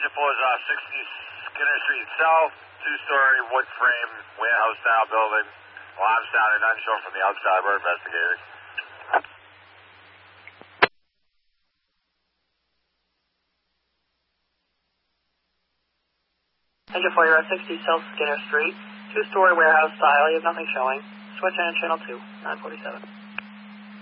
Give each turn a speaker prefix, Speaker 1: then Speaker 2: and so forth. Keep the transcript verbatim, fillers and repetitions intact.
Speaker 1: Engine floor is uh, sixty Skinner Street South, two-story wood frame warehouse-style building. Alarm sounded none shown from the outside. We're investigating.
Speaker 2: Engine floor, you're at sixty South Skinner Street, two-story warehouse-style. You have nothing showing. Switch in channel two, nine forty-seven.